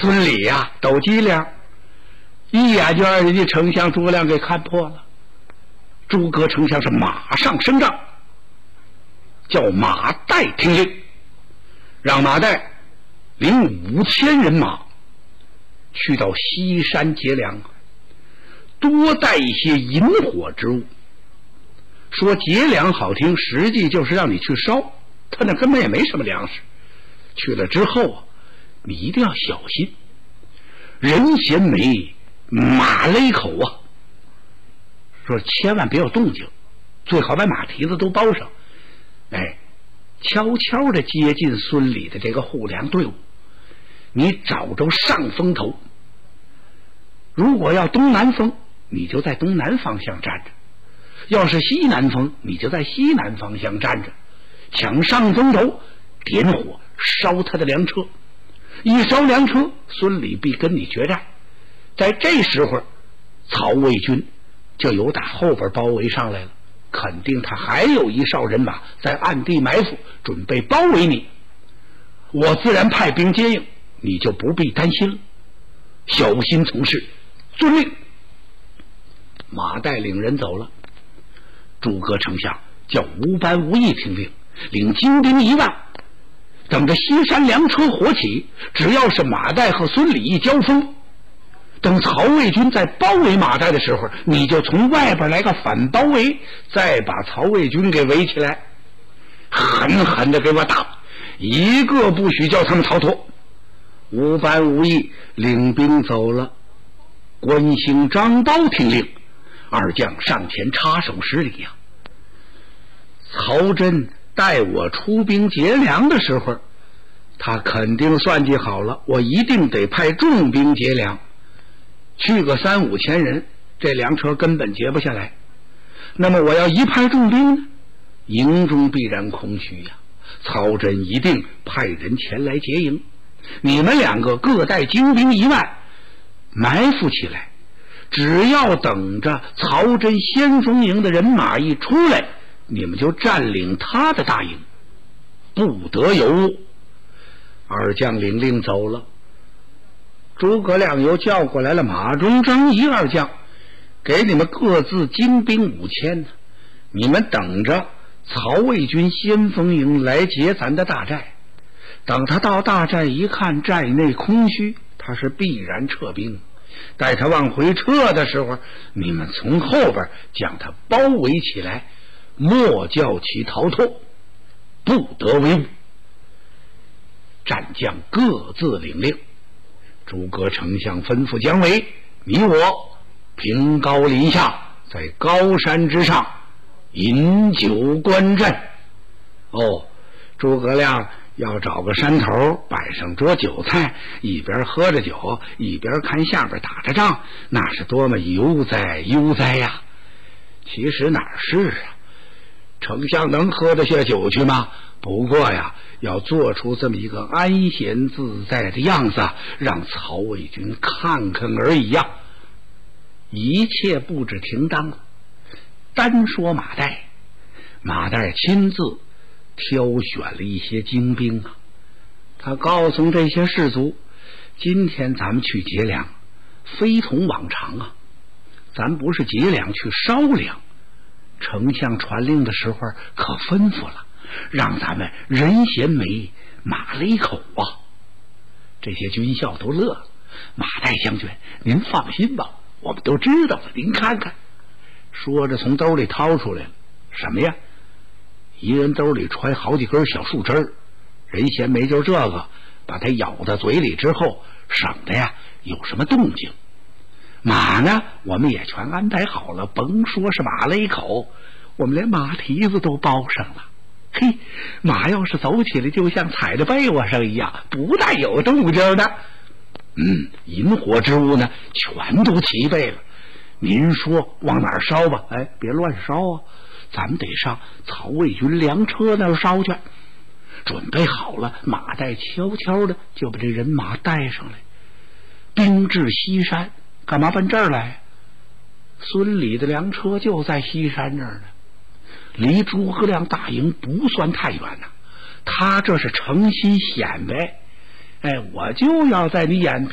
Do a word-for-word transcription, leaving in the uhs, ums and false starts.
孙李呀、啊、斗机灵，一眼就让人家丞相诸葛亮给看破了。诸葛丞相是马上升帐，叫马岱听令，让马岱领五千人马去到西山劫粮，多带一些引火之物。说劫粮好听，实际就是让你去烧，他那根本也没什么粮食。去了之后啊，你一定要小心，人衔枚，马勒口啊。说千万别有动静，最好把马蹄子都包上。哎，悄悄地接近孙李的这个护粮队伍，你找着上风头。如果要东南风，你就在东南方向站着；要是西南风，你就在西南方向站着，抢上风头，点火烧他的粮车。一烧粮车，孙李必跟你决战。在这时候，曹魏军就由打后边包围上来了，肯定他还有一哨人马在暗地埋伏，准备包围你。我自然派兵接应，你就不必担心了。小心从事，遵令。马岱领人走了，诸葛丞相叫吴班、吴懿听令，领精兵一万，等着西山粮车火起，只要是马岱和孙李一交锋，等曹魏军在包围马岱的时候，你就从外边来个反包围，再把曹魏军给围起来，狠狠的给我打，一个不许叫他们逃脱。吴班、吴懿领兵走了，关兴、张苞听令，二将上前插手施礼呀、啊。曹真带我出兵劫粮的时候，他肯定算计好了，我一定得派重兵劫粮，去个三五千人，这粮车根本劫不下来。那么我要一派重兵呢，营中必然空虚呀。曹真一定派人前来劫营，你们两个各带精兵一万，埋伏起来，只要等着曹真先锋营的人马一出来，你们就占领他的大营，不得有误。二将领令走了，诸葛亮又叫过来了马忠、张仪二将，给你们各自精兵五千，你们等着曹魏军先锋营来劫咱的大寨。等他到大寨一看寨内空虚，他是必然撤兵。待他往回撤的时候，你们从后边将他包围起来，莫叫其逃脱，不得为误。战将各自领令。诸葛丞相吩咐姜维，你我凭高临下，在高山之上饮酒观阵。哦，诸葛亮要找个山头摆上桌酒菜，一边喝着酒一边看下边打着仗，那是多么悠哉悠哉呀！其实哪是啊，丞相能喝得下酒去吗？不过呀，要做出这么一个安闲自在的样子，让曹魏军看看而已呀。一切布置停当了。单说马岱，马岱亲自挑选了一些精兵啊，他告诉这些士卒，今天咱们去劫粮，非同往常啊，咱不是劫粮，去烧粮。丞相传令的时候可吩咐了，让咱们人衔枚，马勒口啊。这些军校都乐了。马岱将军，您放心吧，我们都知道了，您看看。说着从兜里掏出来了什么呀？一人兜里揣好几根小树枝儿，人衔枚就这个，把它咬到嘴里之后，省得呀有什么动静。马呢，我们也全安排好了，甭说是马勒口，我们连马蹄子都包上了。嘿，马要是走起来就像踩在被窝上一样，不带有动静的。嗯，引火之物呢全都齐备了，您说往哪儿烧吧？哎，别乱烧啊，咱们得上曹魏军粮车那儿烧去。准备好了，马岱悄悄的就把这人马带上来，兵至西山。干嘛奔这儿来？孙李的粮车就在西山这儿呢，离诸葛亮大营不算太远呢、啊。他这是诚心显摆，哎，我就要在你眼